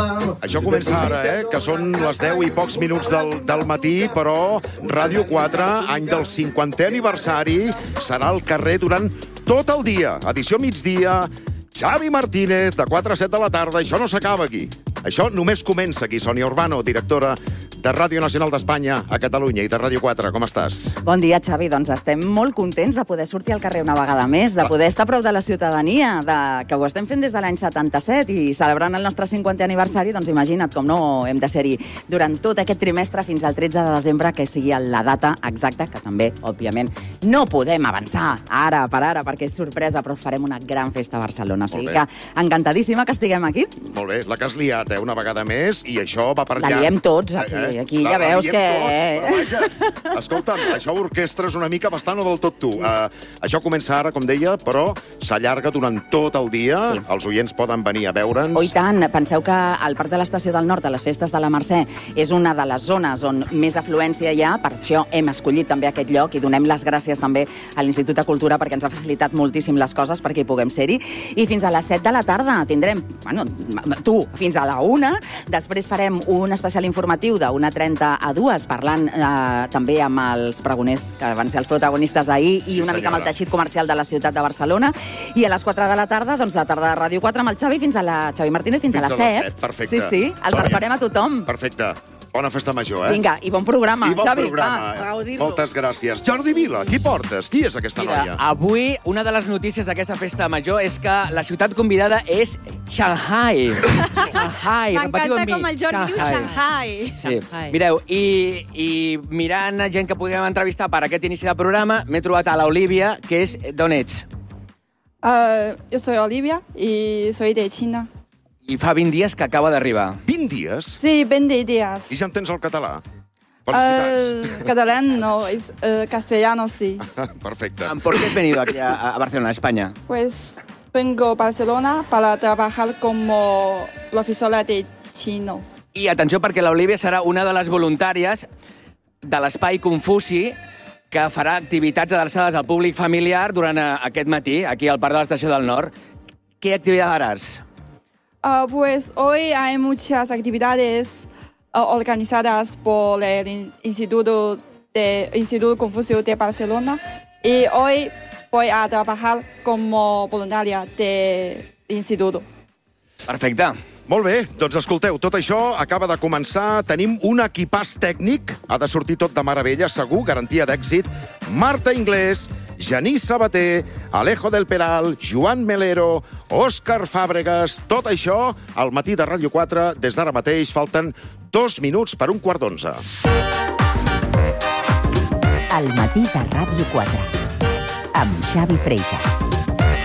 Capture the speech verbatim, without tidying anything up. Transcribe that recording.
Això comença ara, eh? Que són les deu i pocs minuts del, del matí, però Ràdio quatre, any del cinquantè aniversari, serà al carrer durant tot el dia. Edició migdia, Xavi Martínez, de quatre a set de la tarda. Això no s'acaba aquí. Això només comença aquí. Sònia Urbano, directora de Ràdio Nacional d'Espanya a Catalunya i de Ràdio quatre. Com estàs? Bon dia, Xavi. Doncs estem molt contents de poder sortir al carrer una vegada més, de poder estar a prop de la ciutadania, de... que ho estem fent des de l'any setanta-set i celebrant el nostre cinquantè aniversari, doncs imagina't com no hem de ser-hi durant tot aquest trimestre fins al tretze de desembre, que sigui la data exacta, que també, òbviament, no podem avançar ara per ara perquè és sorpresa, però farem una gran festa a Barcelona. O sigui que encantadíssima que estiguem aquí. Molt bé, la que has liat, eh, una vegada més, i això va per llarg. La liem tots, aquí. Eh? Aquí ja veus que... Tots, vaja, escolta'm, això orquestres una mica bastant o del tot tu. Uh, això comença ara, com deia, però s'allarga durant tot el dia. Sí. Els oients poden venir a veure'ns. Oh, i tant. Penseu que el Parc de l'Estació del Nord, a les festes de la Mercè, és una de les zones on més afluència hi ha. Per això hem escollit també aquest lloc i donem les gràcies també a l'Institut de Cultura perquè ens ha facilitat moltíssim les coses perquè hi puguem ser-hi. I fins a les set de la tarda tindrem, bueno, tu, fins a la una. Després farem un especial informatiu de una trenta a dues, parlant eh, també amb els pregoners, que van ser els protagonistes ahir, i sí, una mica amb el teixit comercial de la ciutat de Barcelona. I a les quatre de la tarda, doncs la tarda de Ràdio quatre amb el Xavi, fins a la Xavi Martínez, fins, fins a les set. Perfecte. Sí, sí, els Sònia, esperem a tothom. Perfecte. Bona festa major, eh? Vinga, i bon programa, I bon Xavi. programa. Va, eh? Moltes gràcies. Jordi Vila, qui portes? Qui és aquesta Mira, noia? Avui, una de les notícies d'aquesta festa major és que la ciutat convidada és Shanghai. Shanghai. M'encanta com el Jordi diu Shanghai. Sí. Mireu, i, i mirant gent que podríem entrevistar per aquest inici de programa, m'he trobat a l'Olivia, que és... D'on ets? Uh, yo soy Olivia y soy de China. I fa vint dies que acaba d'arribar. vint dies? Sí, veinte días. I ja entens el català? Uh, catalán no, es uh, castellano sí. Perfecte. ¿Por qué has venido aquí a, a Barcelona, a España? Pues vengo a Barcelona para trabajar como profesora de chino. I atenció, perquè l'Olivia serà una de les voluntàries de l'Espai Confuci que farà activitats adreçades al públic familiar durant aquest matí, aquí al Parc de l'Estació del Nord. ¿Qué actividad harás? Uh, pues hoy hay muchas actividades uh, organizadas por el Instituto, de, Instituto Confucio de Barcelona y hoy voy a trabajar como voluntaria del instituto. Perfecte. Molt bé, doncs escolteu, tot això acaba de començar. Tenim un equipàs tècnic, ha de sortir tot de meravella, segur, garantia d'èxit. Marta Inglés, Genís Sabater, Alejo del Peral, Joan Melero, Òscar Fàbregas, tot això al matí de Ràdio quatre. Des d'ara mateix falten dos minuts per un quart d'onze. Al matí de Ràdio quatre, amb Xavi Freixas.